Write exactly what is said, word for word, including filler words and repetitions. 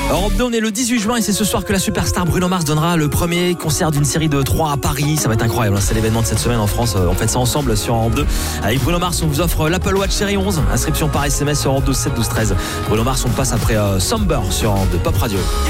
Europe deux, on est le dix-huit juin et c'est ce soir que la superstar Bruno Mars donnera le premier concert d'une série de trois à Paris. Ça va être incroyable, c'est l'événement de cette semaine en France. On fait ça ensemble sur Europe deux. Avec Bruno Mars, on vous offre l'Apple Watch Série onze. Inscription par S M S sur Europe douze sept douze treize. Bruno Mars, on passe après euh, Somber sur Europe deux Pop Radio.